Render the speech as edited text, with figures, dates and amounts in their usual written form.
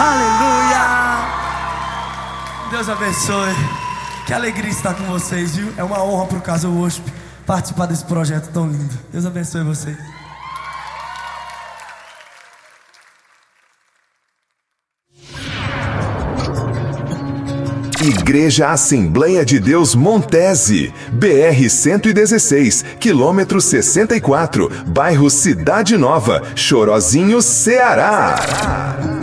Aleluia! Deus abençoe. Que alegria estar com vocês, viu? É uma honra pro Casa Worship participar desse projeto tão lindo. Deus abençoe vocês. Igreja Assembleia de Deus Montese, BR-116, quilômetro 64, bairro Cidade Nova, Chorozinho, Ceará.